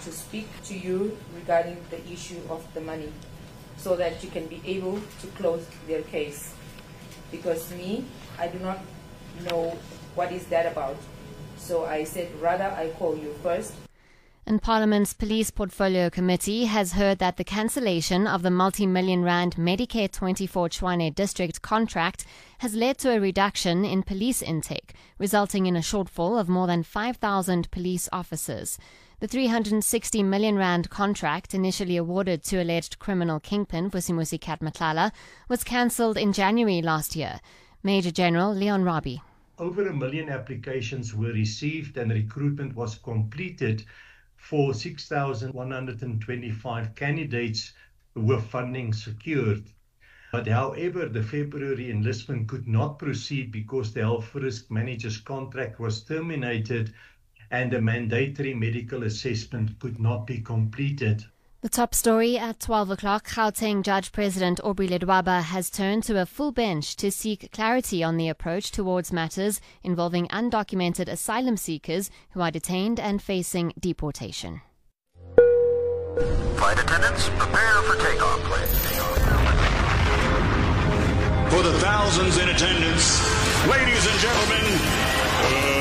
to speak to you regarding the issue of the money so that you can be able to close their case. Because I do not know what is that about. So I said, rather I call you first. And Parliament's Police Portfolio Committee has heard that the cancellation of the multi-million rand Medicare 24 Tshwane district contract has led to a reduction in police intake, resulting in a shortfall of more than 5,000 police officers. The 360 million rand contract, initially awarded to alleged criminal kingpin Vusimusi Cat Matlala, was cancelled in January last year. Major General Leon Rabie. Over 1 million applications were received and recruitment was completed for 6,125 candidates with funding secured. But however, the February enlistment could not proceed because the health risk manager's contract was terminated and the mandatory medical assessment could not be completed. The top story at 12 o'clock, Gauteng Judge President Aubrey Ledwaba has turned to a full bench to seek clarity on the approach towards matters involving undocumented asylum seekers who are detained and facing deportation. Flight attendants, prepare for takeoff, please. For the thousands in attendance, ladies and gentlemen,